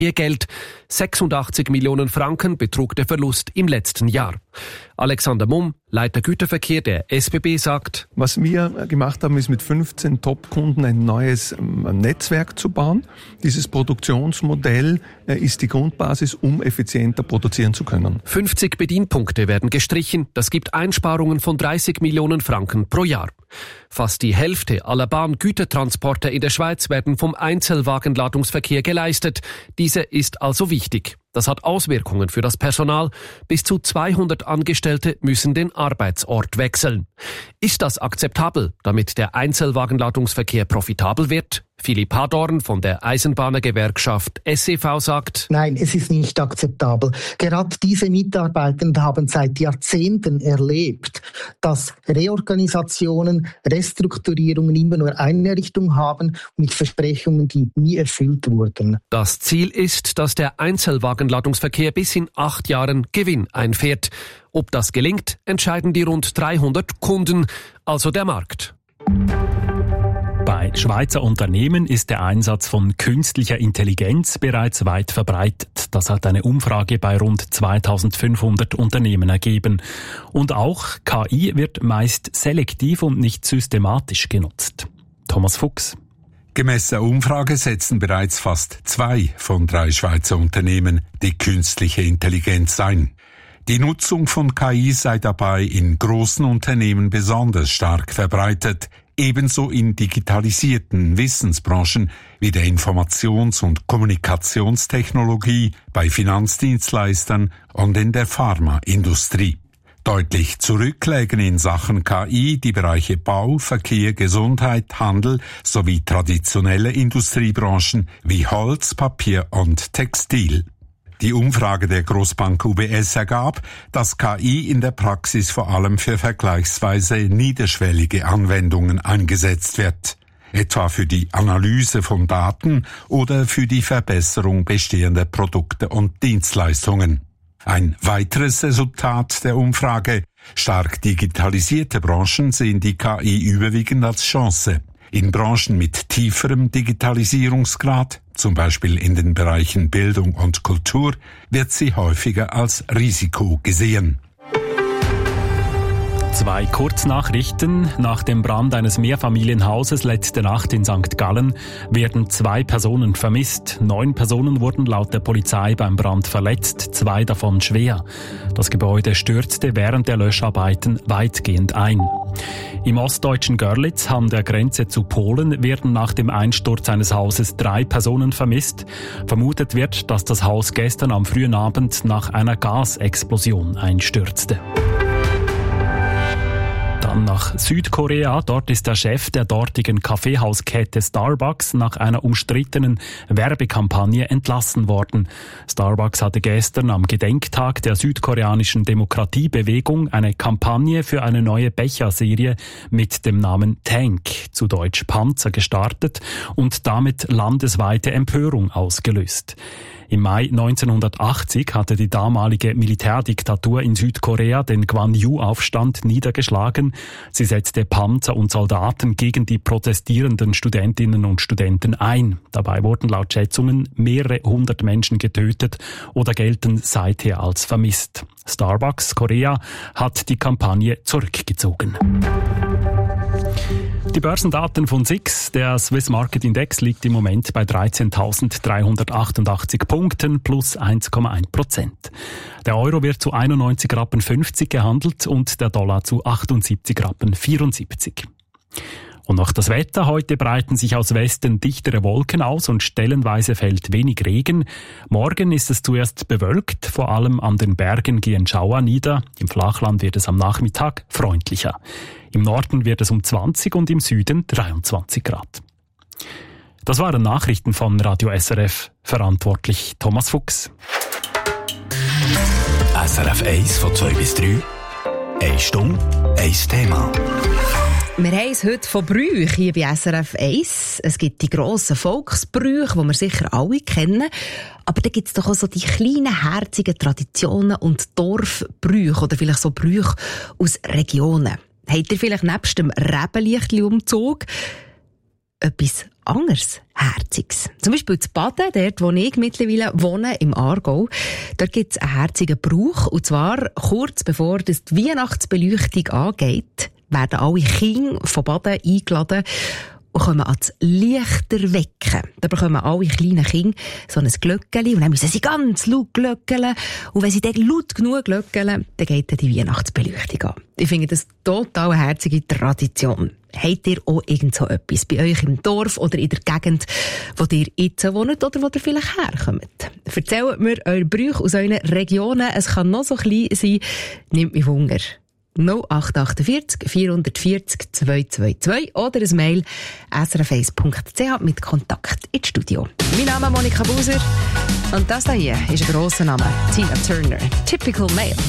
Ihr Geld. 86 Millionen Franken betrug der Verlust im letzten Jahr. Alexander Mumm, Leiter Güterverkehr der SBB, sagt: Was wir gemacht haben, ist mit 15 Top-Kunden ein neues Netzwerk zu bauen. Dieses Produktionsmodell ist die Grundbasis, um effizienter produzieren zu können. 50 Bedienpunkte werden gestrichen. Das gibt Einsparungen von 30 Millionen Franken pro Jahr. Fast die Hälfte aller Bahngütertransporte in der Schweiz werden vom Einzelwagenladungsverkehr geleistet. Dieser ist also wichtig. Das hat Auswirkungen für das Personal. Bis zu 200 Angestellte müssen den Arbeitsort wechseln. Ist das akzeptabel, damit der Einzelwagenladungsverkehr profitabel wird? Philipp Hadorn von der Eisenbahnergewerkschaft SEV sagt: Nein, es ist nicht akzeptabel. Gerade diese Mitarbeitenden haben seit Jahrzehnten erlebt, dass Reorganisationen, Restrukturierungen immer nur eine Richtung haben, mit Versprechungen, die nie erfüllt wurden. Das Ziel ist, dass der Einzelwagenladungsverkehr bis in 8 Jahren Gewinn einfährt. Ob das gelingt, entscheiden die rund 300 Kunden, also der Markt. Bei Schweizer Unternehmen ist der Einsatz von künstlicher Intelligenz bereits weit verbreitet. Das hat eine Umfrage bei rund 2500 Unternehmen ergeben. Und auch KI wird meist selektiv und nicht systematisch genutzt. Thomas Fuchs. Gemäss der Umfrage setzen bereits fast 2 von 3 Schweizer Unternehmen die künstliche Intelligenz ein. Die Nutzung von KI sei dabei in großen Unternehmen besonders stark verbreitet, ebenso in digitalisierten Wissensbranchen wie der Informations- und Kommunikationstechnologie, bei Finanzdienstleistern und in der Pharmaindustrie. Deutlich zurücklägen in Sachen KI die Bereiche Bau, Verkehr, Gesundheit, Handel sowie traditionelle Industriebranchen wie Holz, Papier und Textil. Die Umfrage der Grossbank UBS ergab, dass KI in der Praxis vor allem für vergleichsweise niederschwellige Anwendungen eingesetzt wird, etwa für die Analyse von Daten oder für die Verbesserung bestehender Produkte und Dienstleistungen. Ein weiteres Resultat der Umfrage: stark digitalisierte Branchen sehen die KI überwiegend als Chance. In Branchen mit tieferem Digitalisierungsgrad, zum Beispiel in den Bereichen Bildung und Kultur, wird sie häufiger als Risiko gesehen. 2 Kurznachrichten. Nach dem Brand eines Mehrfamilienhauses letzte Nacht in St. Gallen werden 2 Personen vermisst. 9 Personen wurden laut der Polizei beim Brand verletzt, 2 davon schwer. Das Gebäude stürzte während der Löscharbeiten weitgehend ein. Im ostdeutschen Görlitz an der Grenze zu Polen werden nach dem Einsturz eines Hauses 3 Personen vermisst. Vermutet wird, dass das Haus gestern am frühen Abend nach einer Gasexplosion einstürzte. Dann nach Südkorea. Dort ist der Chef der dortigen Kaffeehauskette Starbucks nach einer umstrittenen Werbekampagne entlassen worden. Starbucks hatte gestern am Gedenktag der südkoreanischen Demokratiebewegung eine Kampagne für eine neue Becherserie mit dem Namen Tank, zu Deutsch Panzer, gestartet und damit landesweite Empörung ausgelöst. Im Mai 1980 hatte die damalige Militärdiktatur in Südkorea den Gwangju-Aufstand niedergeschlagen. Sie setzte Panzer und Soldaten gegen die protestierenden Studentinnen und Studenten ein. Dabei wurden laut Schätzungen mehrere 100 Menschen getötet oder gelten seither als vermisst. Starbucks Korea hat die Kampagne zurückgezogen. Die Börsendaten von SIX, der Swiss Market Index, liegt im Moment bei 13.388 Punkten plus 1,1%. Der Euro wird zu 91,50 Rappen gehandelt und der Dollar zu 78,74 Rappen. Und noch das Wetter. Heute breiten sich aus Westen dichtere Wolken aus und stellenweise fällt wenig Regen. Morgen ist es zuerst bewölkt, vor allem an den Bergen gehen Schauer nieder. Im Flachland wird es am Nachmittag freundlicher. Im Norden wird es um 20 und im Süden 23 Grad. Das waren Nachrichten von Radio SRF. Verantwortlich Thomas Fuchs. SRF 1 von 2 bis 3. 1 Stunde, 1 Thema. Wir haben es heute von Brüchen hier bei SRF 1. Es gibt die grossen Volksbrüche, die wir sicher alle kennen. Aber da gibt es doch auch so die kleinen, herzigen Traditionen und Dorfbrüche oder vielleicht so Brüche aus Regionen. Habt ihr vielleicht nebst dem Rebenlichtli-Umzug etwas anderes Herziges. Zum Beispiel das Baden, dort wo ich mittlerweile wohne, im Aargau. Dort gibt es einen herzigen Brauch. Und zwar kurz bevor die Weihnachtsbeleuchtung angeht, werden alle Kinder von Baden eingeladen und kommen ans Lichterwecken. Da bekommen alle kleinen Kinder so ein Glöckchen und dann müssen sie ganz laut glöckeln. Und wenn sie dann laut genug glöckeln, dann geht dann die Weihnachtsbeleuchtung an. Ich finde das total eine herzige Tradition. Habt ihr auch irgend so etwas bei euch im Dorf oder in der Gegend, wo ihr jetzt wohnt oder wo ihr vielleicht herkommt? Erzählt mir eure Brüche aus euren Regionen. Es kann noch so klein sein. Nimmt mich Wunder. 0848 440 222 oder ein Mail srf1.ch mit Kontakt ins Studio. Mein Name ist Monika Buser und das hier ist ein grosser Name. Tina Turner. Typical Male.